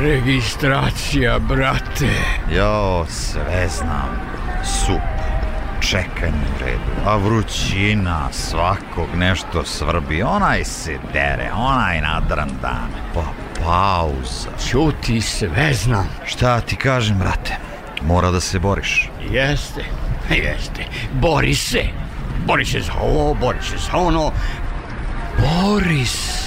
Registracija, brate. Jo, sve znam. Sup, čekanje u redu, a vrućina, svakog nešto svrbi, onaj se dere, onaj nadran dan, pa pauza. Ćuti, sve znam. Šta ti kažem, brate, mora da se boriš. Jeste. Bori se za ovo, bori se za ono. Bori se.